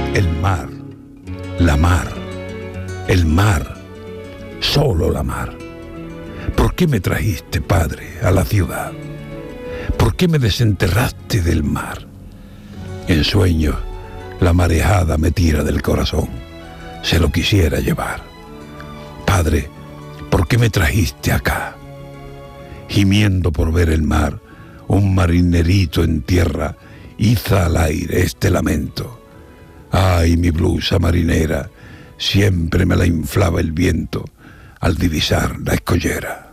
El mar, la mar, el mar, solo la mar. ¿Por qué me trajiste, Padre, a la ciudad? ¿Por qué me desenterraste del mar? En sueños, la marejada me tira del corazón. Se lo quisiera llevar. Padre, ¿por qué me trajiste acá? Gimiendo por ver el mar, un marinerito en tierra iza al aire este lamento. Ay, mi blusa marinera, siempre me la inflaba el viento al divisar la escollera.